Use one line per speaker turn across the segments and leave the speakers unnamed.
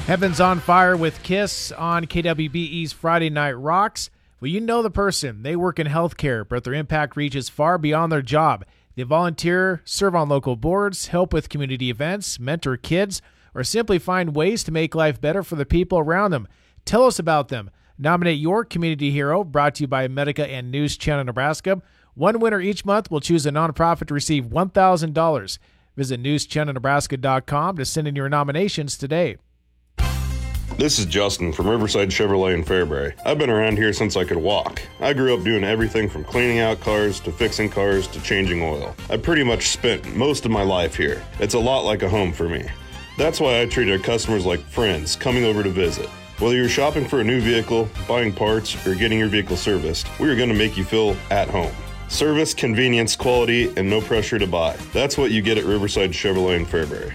Heaven's on Fire with Kiss on KWBE's Friday Night Rocks. Well, you know the person. They work in healthcare, but their impact reaches far beyond their job. They volunteer, serve on local boards, help with community events, mentor kids, or simply find ways to make life better for the people around them. Tell us about them. Nominate your community hero, brought to you by Medica and News Channel Nebraska. One winner each month will choose a nonprofit to receive $1,000. Visit newschannelnebraska.com to send in your nominations today.
This is Justin from Riverside Chevrolet in Fairbury. I've been around here since I could walk. I grew up doing everything from cleaning out cars to fixing cars to changing oil. I pretty much spent most of my life here. It's a lot like a home for me. That's why I treat our customers like friends coming over to visit. Whether you're shopping for a new vehicle, buying parts, or getting your vehicle serviced, we are going to make you feel at home. Service, convenience, quality, and no pressure to buy. That's what you get at Riverside Chevrolet in Fairbury.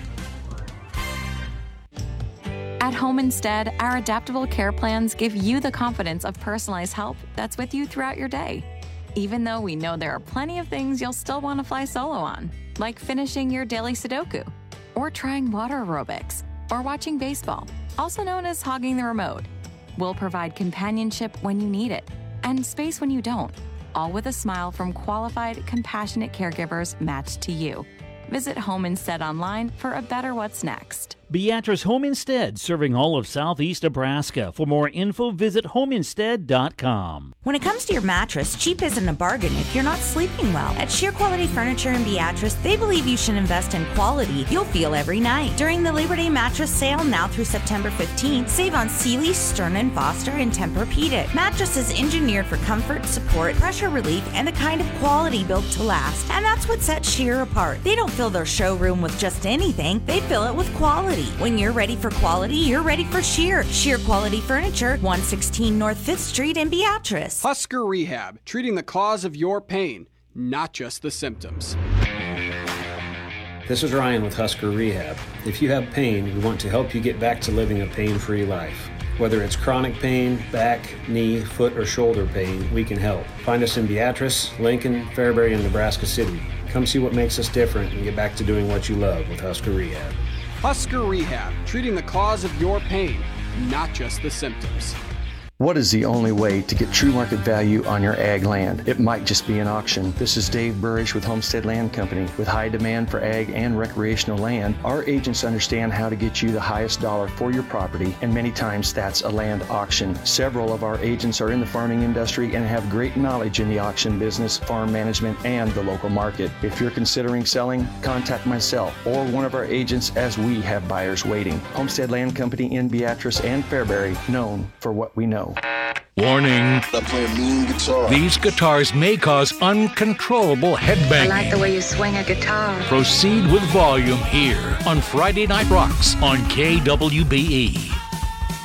At Home Instead, our adaptable care plans give you the confidence of personalized help that's with you throughout your day. Even though we know there are plenty of things you'll still want to fly solo on, like finishing your daily Sudoku, or trying water aerobics, or watching baseball, also known as hogging the remote. We'll provide companionship when you need it, and space when you don't, all with a smile from qualified, compassionate caregivers matched to you. Visit Home Instead online for a better what's next.
Beatrice Home Instead, serving all of southeast Nebraska. For more info, visit homeinstead.com.
When it comes to your mattress, cheap isn't a bargain if you're not sleeping well. At Sheer Quality Furniture in Beatrice, they believe you should invest in quality you'll feel every night. During the Labor Day mattress sale now through September 15th, save on Sealy, Stearn & Foster, and Tempur-Pedic. Mattresses engineered for comfort, support, pressure relief, and the kind of quality built to last. And that's what sets Sheer apart. They don't fill their showroom with just anything, they fill it with quality. When you're ready for quality, you're ready for Sheer. Sheer Quality Furniture, 116 North 5th Street in Beatrice.
Husker Rehab, treating the cause of your pain, not just the symptoms.
This is Ryan with Husker Rehab. If you have pain, we want to help you get back to living a pain-free life. Whether it's chronic pain, back, knee, foot, or shoulder pain, we can help. Find us in Beatrice, Lincoln, Fairbury, and Nebraska City. Come see what makes us different and get back to doing what you love with Husker Rehab.
Husker Rehab, treating the cause of your pain, not just the symptoms.
What is the only way to get true market value on your ag land? It might just be an auction. This is Dave Burrish with Homestead Land Company. With high demand for ag and recreational land, our agents understand how to get you the highest dollar for your property, and many times that's a land auction. Several of our agents are in the farming industry and have great knowledge in the auction business, farm management, and the local market. If you're considering selling, contact myself or one of our agents, as we have buyers waiting. Homestead Land Company in Beatrice and Fairbury, known for what we know.
Warning.
I play a mean guitar.
These guitars may cause uncontrollable headbanging.
I like the way you swing a guitar.
Proceed with volume here on Friday Night Rocks on KWBE.